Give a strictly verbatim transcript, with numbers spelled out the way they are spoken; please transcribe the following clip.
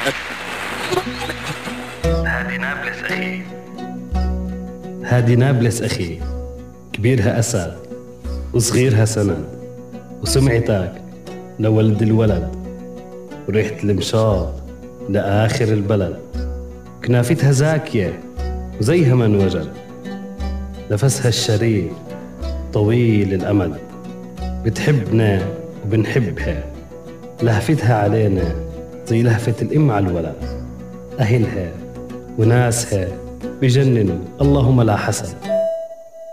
هادي نابلس أخي، هادي نابلس أخي، كبيرها أسد وصغيرها سند، وسمعتك لولد الولد، وريحة المشاط لآخر البلد، كنافتها زاكية وزيها من وجد، نفسها الشريف طويل الأمد، بتحبنا وبنحبها، لهفتها علينا زي لهفة الأم على الولد، أهلها وناسها بجننوا اللهم لا حسد.